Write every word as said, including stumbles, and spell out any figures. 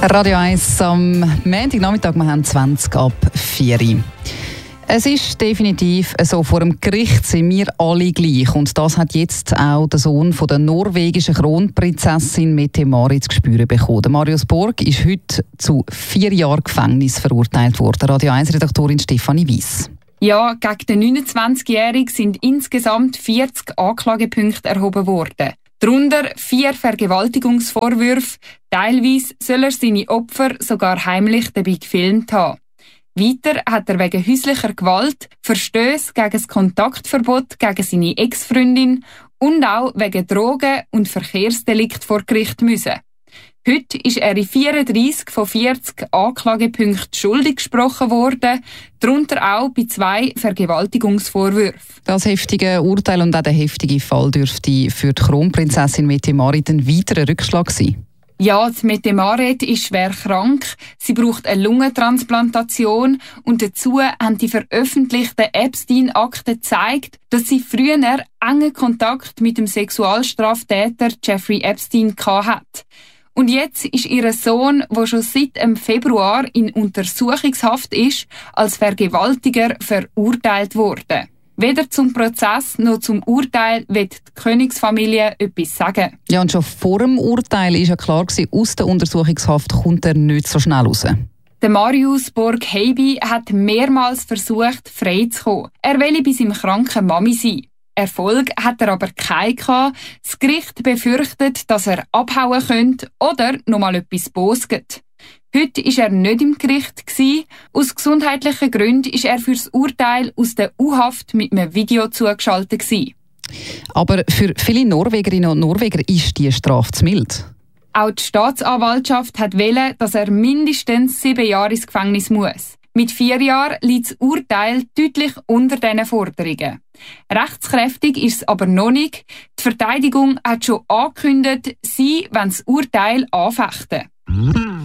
Radio eins am Montagnachmittag, wir haben zwanzig ab vier Uhr. Es ist definitiv so, vor dem Gericht sind wir alle gleich. Und das hat jetzt auch der Sohn von der norwegischen Kronprinzessin Mette-Marit zu spüren bekommen. Marius Borg ist heute zu vier Jahren Gefängnis verurteilt worden. Radio eins-Redaktorin Stefanie Weiss. Ja, gegen den neunundzwanzigjährigen sind insgesamt vierzig Anklagepunkte erhoben worden. Darunter vier Vergewaltigungsvorwürfe. Teilweise soll er seine Opfer sogar heimlich dabei gefilmt haben. Weiter hat er wegen häuslicher Gewalt, Verstöße gegen das Kontaktverbot gegen seine Ex-Freundin und auch wegen Drogen- und Verkehrsdelikt vor Gericht müssen. Heute ist er in vierunddreissig von vierzig Anklagepunkten schuldig gesprochen worden, darunter auch bei zwei Vergewaltigungsvorwürfen. Das heftige Urteil und auch der heftige Fall dürfte für die Kronprinzessin Mette-Marit ein weiterer Rückschlag sein. Ja, die Mette-Marit ist schwer krank. Sie braucht eine Lungentransplantation und dazu haben die veröffentlichten Epstein-Akten gezeigt, dass sie früher engen Kontakt mit dem Sexualstraftäter Jeffrey Epstein hatte. Und jetzt ist ihr Sohn, der schon seit dem Februar in Untersuchungshaft ist, als Vergewaltiger verurteilt worden. Weder zum Prozess noch zum Urteil wird die Königsfamilie etwas sagen. Ja, und schon vor dem Urteil war ja klar, aus der Untersuchungshaft kommt er nicht so schnell raus. Der Marius Borg-Heiby hat mehrmals versucht, frei zu kommen. Er wolle bei seinem kranken Mami sein. Erfolg hat er aber keinen gehabt. Das Gericht befürchtet, dass er abhauen könnte oder noch mal etwas Böses gibt. Heute war er nicht im Gericht. Aus gesundheitlichen Gründen war er für das Urteil aus der U-Haft mit einem Video zugeschaltet. Aber für viele Norwegerinnen und Norweger ist diese Strafe zu mild. Auch die Staatsanwaltschaft hat wollen, dass er mindestens sieben Jahre ins Gefängnis muss. Mit vier Jahren liegt das Urteil deutlich unter diesen Forderungen. Rechtskräftig ist es aber noch nicht. Die Verteidigung hat schon angekündigt, sie wollen das Urteil anfechten.